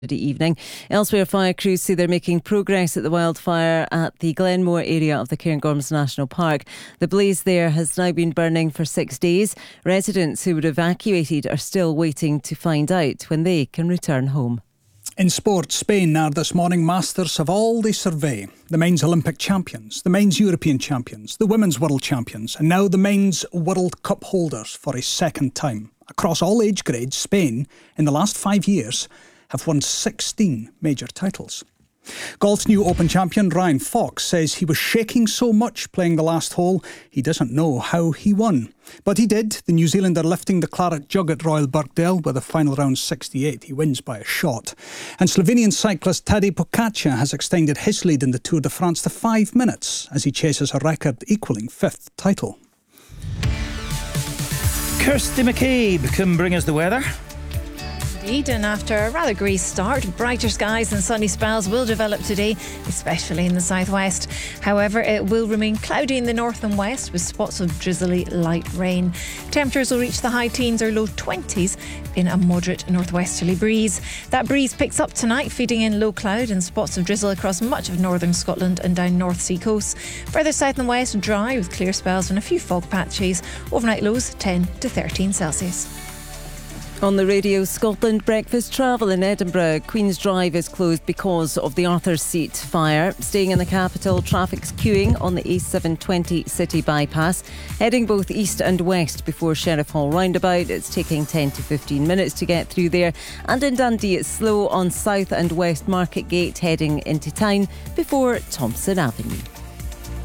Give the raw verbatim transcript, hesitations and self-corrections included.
evening. Elsewhere, fire crews say they're making progress at the wildfire at the Glenmore area of the Cairngorms National Park. The blaze there has now been burning for six days. Residents who were evacuated are still waiting to find out when they can return home. In sport, Spain are this morning masters of all they survey. The men's Olympic champions, the men's European champions, the women's world champions, and now the men's World Cup holders for a second time. Across all age grades, Spain, in the last five years, have won sixteen major titles. Golf's new Open champion Ryan Fox says he was shaking so much playing the last hole, he doesn't know how he won. But he did, the New Zealander lifting the claret jug at Royal Birkdale with a final round sixty-eight. He wins by a shot. And Slovenian cyclist Tadej Pogačar has extended his lead in the Tour de France to five minutes as he chases a record equalling fifth title. Kirsty McCabe can bring us the weather. Indeed, and after a rather grey start, brighter skies and sunny spells will develop today, especially in the southwest. However, it will remain cloudy in the north and west with spots of drizzly light rain. Temperatures will reach the high teens or low twenties in a moderate northwesterly breeze. That breeze picks up tonight, feeding in low cloud and spots of drizzle across much of northern Scotland and down North Sea coasts. Further south and west, dry with clear spells and a few fog patches. Overnight lows ten to thirteen Celsius. On the radio, Scotland breakfast travel in Edinburgh. Queen's Drive is closed because of the Arthur's Seat fire. Staying in the capital, traffic's queuing on the A seven twenty city bypass, heading both east and west before Sheriff Hall roundabout. It's taking ten to fifteen minutes to get through there. And in Dundee, it's slow on South and West Market Gate heading into town before Thompson Avenue.